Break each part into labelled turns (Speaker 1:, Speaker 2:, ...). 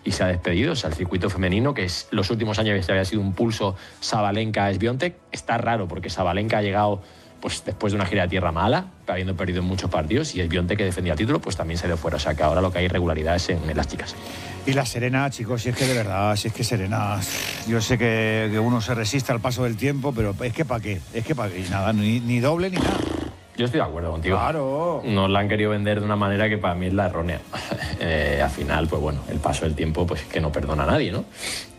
Speaker 1: y se ha despedido. O sea, el circuito femenino, que es los últimos años había sido un pulso Sabalenka-Swiatek, está raro porque Sabalenka ha llegado pues después de una gira de tierra mala, habiendo perdido en muchos partidos, y Swiatek, que defendía el título, pues también se dio fuera. O sea, que ahora lo que hay irregularidades en las chicas.
Speaker 2: Y la Serena, chicos, si es que de verdad, si es que Serena, yo sé que uno se resiste al paso del tiempo, pero es que ¿para qué? Es que ¿para qué? Y nada, ni doble ni nada.
Speaker 1: Yo estoy de acuerdo contigo.
Speaker 2: Claro.
Speaker 1: Nos la han querido vender de una manera que para mí es la errónea. Al final, pues bueno, el paso del tiempo pues que no perdona a nadie, ¿no?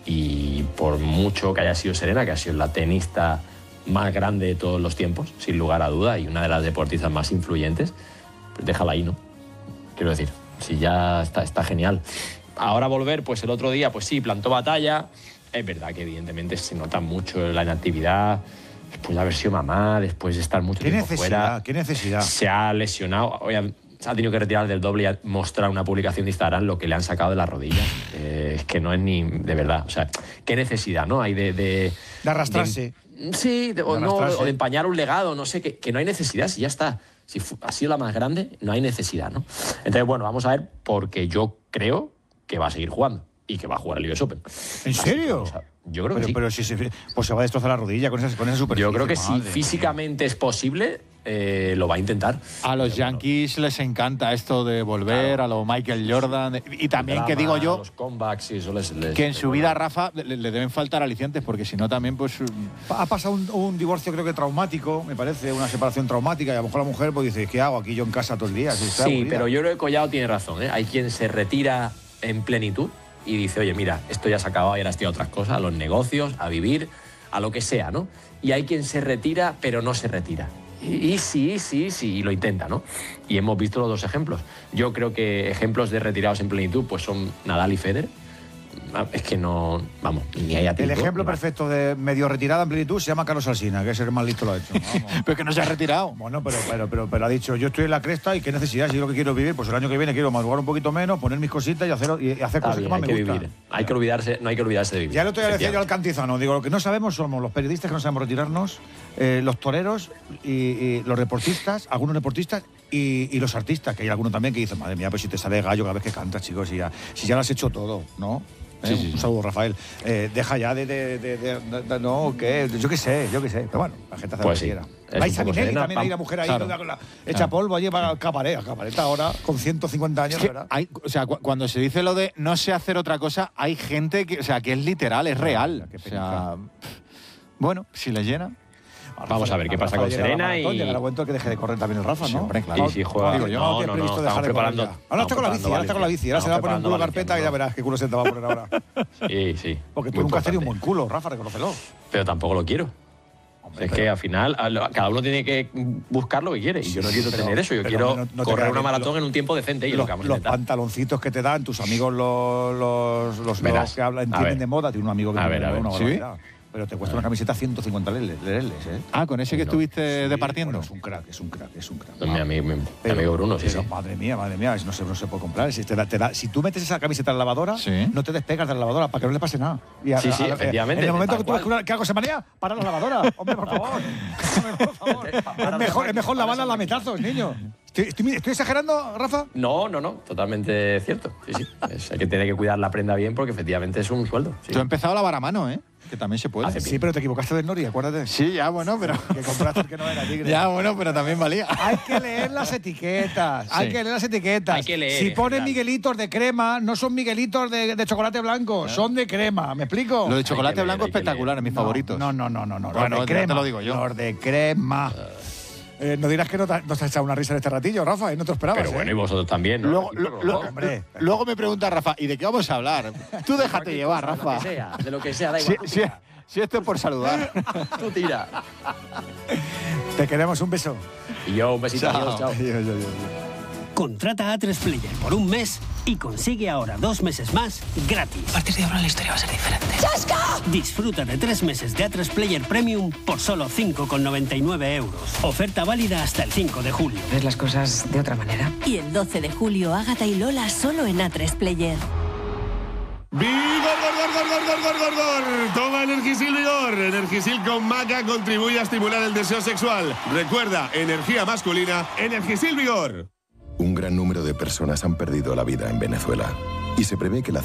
Speaker 1: Y por mucho que haya sido Serena, que ha sido la tenista más grande de todos los tiempos, sin lugar a duda, y una de las deportistas más influyentes, pues déjala ahí, ¿no? Quiero decir, si ya está genial. Ahora volver, pues el otro día, pues sí, plantó batalla. Es verdad que evidentemente se nota mucho la inactividad, después de haber sido mamá, después de estar mucho tiempo fuera.
Speaker 2: ¿Qué necesidad? Se
Speaker 1: ha lesionado, se ha tenido que retirar del doble y ha mostrado una publicación de Instagram lo que le han sacado de las rodillas. Es que no es ni de verdad. O sea, ¿qué necesidad, no? Hay de
Speaker 2: arrastrarse.
Speaker 1: Sí, o de empañar un legado, no sé, que no hay necesidad, si ya está. Si ha sido la más grande, no hay necesidad, ¿no? Entonces, bueno, vamos a ver, porque yo creo que va a seguir jugando y que va a jugar el US Open.
Speaker 2: ¿En serio?
Speaker 1: Yo creo que sí.
Speaker 2: Pero si pues se va a destrozar la rodilla con esa superficie.
Speaker 1: Yo creo que si físicamente es posible, lo va a intentar.
Speaker 3: A los Yankees les encanta esto de volver, claro, a lo Michael Jordan. Y también, que digo yo,
Speaker 1: los comebacks y eso
Speaker 3: que en su vida, Rafa, le deben faltar alicientes, porque si no también, pues...
Speaker 2: Ha pasado un divorcio, creo que traumático, me parece, una separación traumática, y a lo mejor la mujer pues dice, ¿qué hago aquí yo en casa todo el día?
Speaker 1: Sí, pero yo creo que Collado tiene razón, ¿eh? Hay quien se retira en plenitud y dice, oye, mira, esto ya se ha acabado y ahora estoy a otras cosas, a los negocios, a vivir, a lo que sea, ¿no? Y hay quien se retira, pero no se retira. Y sí, y lo intenta, ¿no? Y hemos visto los dos ejemplos. Yo creo que ejemplos de retirados en plenitud pues son Nadal y Federer. Es que no, vamos, ni hay a tiempo.
Speaker 2: El ejemplo perfecto de medio retirada en plenitud se llama Carlos Alsina, que es el más listo lo ha hecho.
Speaker 3: Pero que no se ha retirado.
Speaker 2: Bueno, pero ha dicho, yo estoy en la cresta y qué necesidad, si yo lo que quiero vivir, pues el año que viene quiero madrugar un poquito menos, poner mis cositas y hacer cosas que más me gustan.
Speaker 1: No hay que olvidarse de vivir.
Speaker 2: Ya lo te decía yo al Cantizano, digo, lo que no sabemos somos los periodistas que no sabemos retirarnos, los toreros y los deportistas, algunos deportistas y los artistas, que hay algunos también que dicen, madre mía, pues si te sale gallo cada vez que cantas, chicos, si ya lo has hecho todo, ¿no?
Speaker 1: Sí.
Speaker 2: Un saludo, Rafael. Deja ya no, que yo qué sé. Pero bueno, la gente hace lo que quiera. Vais a Minelli también, hay una mujer ahí, claro, hecha polvo, allí va al cabaret ahora, con 150 años, ¿verdad?
Speaker 3: O sea, cuando se dice lo de no sé hacer otra cosa, hay gente que, o sea, que es literal, es real. O sea, bueno, si le llena.
Speaker 1: Vamos a ver qué pasa con Serena y...
Speaker 2: Llegará el momento que deje de correr también el Rafa, ¿no?
Speaker 1: Sí, hombre, claro. Y si juega...
Speaker 2: No, estamos preparando... Ahora está con la bici, ahora se va a poner un culo carpeta y ya verás qué culo se te va a poner ahora.
Speaker 1: Sí.
Speaker 2: Porque tú nunca has tenido un buen culo, Rafa, reconócelo.
Speaker 1: Pero tampoco lo quiero. Es que al final cada uno tiene que buscar lo que quiere y yo no quiero tener eso, yo quiero correr una maratón en un tiempo decente y
Speaker 2: los pantaloncitos que te dan tus amigos los que entienden de moda, tiene un amigo que tiene una barbaridad. Pero te cuesta una camiseta 150 leles, ¿eh?
Speaker 3: Ah, con ese que estuviste departiendo.
Speaker 2: Bueno, es un crack.
Speaker 1: Mi amigo Bruno, sí.
Speaker 2: Madre mía, no se puede comprar. Si tú metes esa camiseta en la lavadora, no te despegas de la lavadora para que no le pase nada.
Speaker 1: Sí, efectivamente.
Speaker 2: En el momento que tú ves que algo se marea, para la lavadora. Hombre, por favor. Es mejor lavarla a lametazos, niño. ¿Estoy exagerando, Rafa?
Speaker 1: No, totalmente cierto. Sí. Hay que tener que cuidar la prenda bien porque efectivamente es un sueldo. Sí.
Speaker 3: Tú has empezado a lavar a mano, ¿eh? Que también se puede.
Speaker 2: Sí, pero te equivocaste del Nori, acuérdate.
Speaker 3: Sí, ya, bueno, pero...
Speaker 2: Que compraste el que no era, tigre.
Speaker 3: Ya, bueno, pero también valía.
Speaker 2: Hay que leer las etiquetas.
Speaker 1: Sí.
Speaker 2: Hay que leer, si ponen Miguelitos de crema, no son Miguelitos de chocolate blanco, son de crema. ¿Me explico?
Speaker 3: Lo de chocolate blanco es espectacular, en mis favoritos.
Speaker 2: No.
Speaker 3: Bueno,
Speaker 2: los de crema,
Speaker 3: te lo digo yo.
Speaker 2: Los de crema. No dirás que no te has echado una risa en este ratillo, Rafa, no te lo esperabas.
Speaker 1: Pero bueno, y vosotros también, ¿no?
Speaker 3: Luego me pregunta Rafa, ¿y de qué vamos a hablar? Tú déjate llevar, Rafa.
Speaker 1: De lo que sea, da igual.
Speaker 3: Si esto es por saludar.
Speaker 1: Tú tira.
Speaker 2: Te queremos, un beso.
Speaker 1: Y yo, un besito. Chao.
Speaker 4: Contrata A3 Player por un mes y consigue ahora 2 meses más gratis.
Speaker 5: A partir de ahora la historia va a ser diferente.
Speaker 4: ¡Chasca! Disfruta de 3 meses de A3 Player Premium por solo 5,99 euros. Oferta válida hasta el 5 de julio.
Speaker 5: ¿Ves las cosas de otra manera?
Speaker 6: Y el 12 de julio, Ágata y Lola solo en A3 Player.
Speaker 7: ¡Vigor! Toma Energisil Vigor. Energisil con maca contribuye a estimular el deseo sexual. Recuerda, energía masculina, Energisil Vigor.
Speaker 8: Un gran número de personas han perdido la vida en Venezuela y se prevé que la